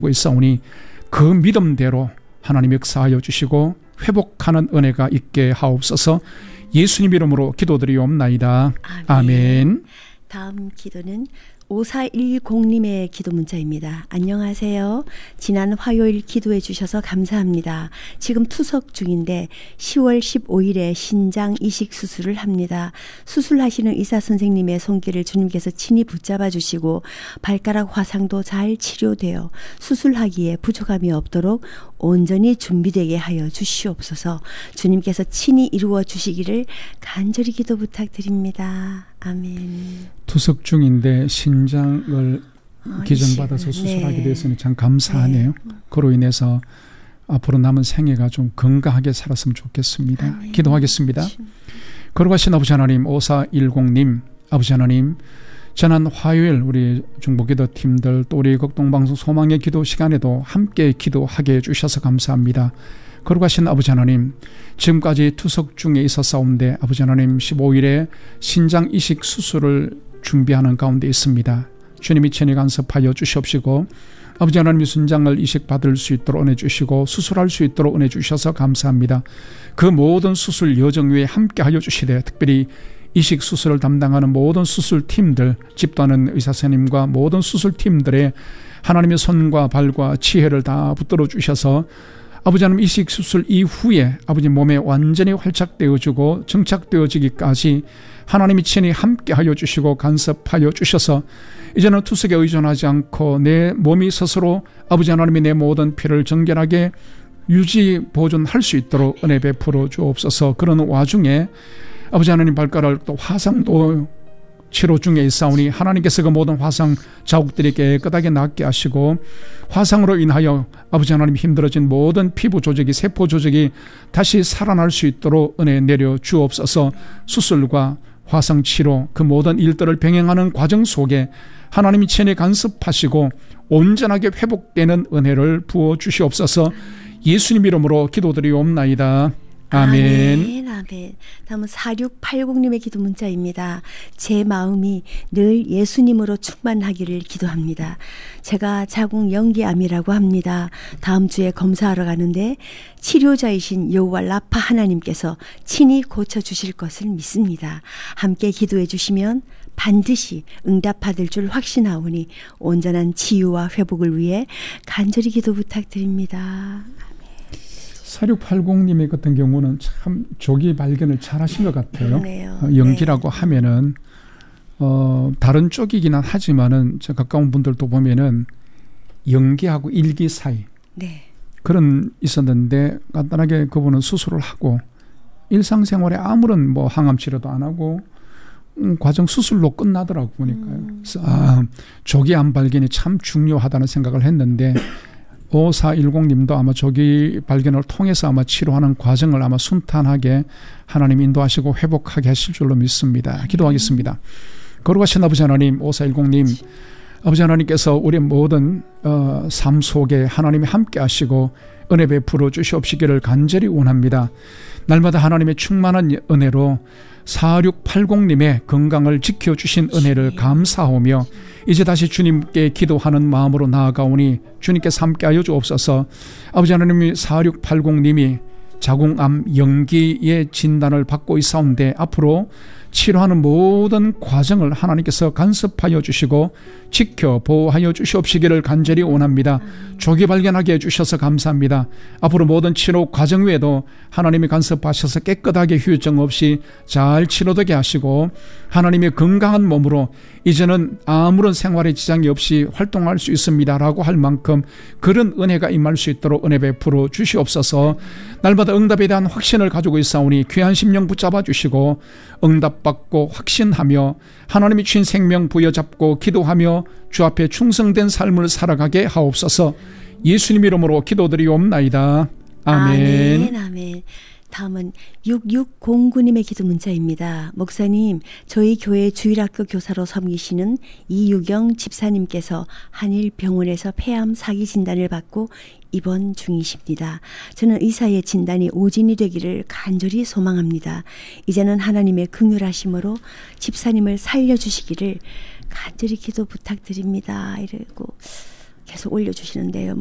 있사오니 그 믿음대로 하나님 역사하여 주시고 회복하는 은혜가 있게 하옵소서. 예수님 이름으로 기도드리옵나이다. 아멘. 다음 기도는 5410님의 기도 문자입니다. 안녕하세요. 지난 화요일 기도해 주셔서 감사합니다. 지금 투석 중인데 10월 15일에 신장 이식 수술을 합니다. 수술하시는 의사 선생님의 손길을 주님께서 친히 붙잡아 주시고 발가락 화상도 잘 치료되어 수술하기에 부족함이 없도록 온전히 준비되게 하여 주시옵소서. 주님께서 친히 이루어 주시기를 간절히 기도 부탁드립니다. 아멘. 투석 중인데 신장을 기증받아서 수술하게 되었으니 참 감사하네요. 네. 그로 인해서 앞으로 남은 생애가 좀 건강하게 살았으면 좋겠습니다. 아멘. 기도하겠습니다. 거룩하신 아버지 하나님, 5410님 아버지 하나님, 지난 화요일 우리 중보기도팀들 또 우리 극동방송 소망의 기도 시간에도 함께 기도하게 해주셔서 감사합니다. 거룩하신 아버지 하나님, 지금까지 투석 중에 있었사온데 아버지 하나님 15일에 신장 이식 수술을 준비하는 가운데 있습니다. 주님이 친히 간섭하여 주시옵시고 아버지 하나님이 신장을 이식받을 수 있도록 은혜 주시고 수술할 수 있도록 은혜 주셔서 감사합니다. 그 모든 수술 여정 위에 함께하여 주시되 특별히 이식 수술을 담당하는 모든 수술팀들, 집도하는 의사선생님과 모든 수술팀들의 하나님의 손과 발과 지혜를 다 붙들어 주셔서 아버지 하나님 이식 수술 이후에 아버지 몸에 완전히 활착되어지고 정착되어지기까지 하나님이 친히 함께하여 주시고 간섭하여 주셔서 이제는 투석에 의존하지 않고 내 몸이 스스로 아버지 하나님이 내 모든 피를 정결하게 유지 보존할 수 있도록 은혜 베풀어 주옵소서. 그런 와중에 아버지 하나님 발가락도 화상도 치료 중에 있사오니 하나님께서 그 모든 화상 자국들이 깨끗하게 낫게 하시고 화상으로 인하여 아버지 하나님 힘들어진 모든 피부 조직이 세포 조직이 다시 살아날 수 있도록 은혜 내려 주옵소서. 수술과 화상 치료 그 모든 일들을 병행하는 과정 속에 하나님이 친히 간섭하시고 온전하게 회복되는 은혜를 부어 주시옵소서. 예수님 이름으로 기도드리옵나이다. 아멘. 아멘. 다음은 4680님의 기도 문자입니다. 제 마음이 늘 예수님으로 충만하기를 기도합니다. 제가 자궁 연기암이라고 합니다. 다음 주에 검사하러 가는데 치료자이신 여호와 라파 하나님께서 친히 고쳐주실 것을 믿습니다. 함께 기도해 주시면 반드시 응답받을 줄 확신하오니 온전한 치유와 회복을 위해 간절히 기도 부탁드립니다. 4680님의 같은 경우는 참 조기 발견을 잘 하신 것 같아요. 연기라고 네. 하면은 다른 쪽이기는 하지만은 저 가까운 분들도 보면은 연기하고 일기 사이 그런 있었는데 간단하게 그분은 수술을 하고 일상생활에 아무런 뭐 항암 치료도 안 하고 과정 수술로 끝나더라고 보니까요. 그래서 조기 암 발견이 참 중요하다는 생각을 했는데 5410님도 아마 조기 발견을 통해서 아마 치료하는 과정을 아마 순탄하게 하나님 인도하시고 회복하게 하실 줄로 믿습니다. 기도하겠습니다. 거룩하신 아버지 하나님, 5410님 아버지 하나님께서 우리 모든 삶 속에 하나님이 함께 하시고 은혜 베풀어 주시옵시기를 간절히 원합니다. 날마다 하나님의 충만한 은혜로 4680님의 건강을 지켜주신 은혜를 감사하며 이제 다시 주님께 기도하는 마음으로 나아가오니 주님께서 함께하여 주옵소서. 아버지 하나님이 4680님이 자궁암 연기의 진단을 받고 있사온데 앞으로 치료하는 모든 과정을 하나님께서 간섭하여 주시고 지켜 보호하여 주시옵시기를 간절히 원합니다. 조기 발견하게 해주셔서 감사합니다. 앞으로 모든 치료 과정 외에도 하나님이 간섭하셔서 깨끗하게 후유증 없이 잘 치료되게 하시고 하나님의 건강한 몸으로 이제는 아무런 생활에 지장이 없이 활동할 수 있습니다 라고 할 만큼 그런 은혜가 임할 수 있도록 은혜 베풀어 주시옵소서. 날마다 응답에 대한 확신을 가지고 있사오니 귀한 심령 붙잡아 주시고 응답받고 확신하며 하나님이 주신 생명 부여잡고 기도하며 주 앞에 충성된 삶을 살아가게 하옵소서. 예수님 이름으로 기도드리옵나이다. 아멘. 아멘. 다음은 6609님의 기도 문자입니다. 목사님, 저희 교회 주일학교 교사로 섬기시는 이유경 집사님께서 한일병원에서 폐암 사기 진단을 받고 입원 중이십니다. 저는 의사의 진단이 오진이 되기를 간절히 소망합니다. 이제는 하나님의 긍휼하심으로 집사님을 살려주시기를 간절히 기도 부탁드립니다. 이러고 계속 올려주시는데요.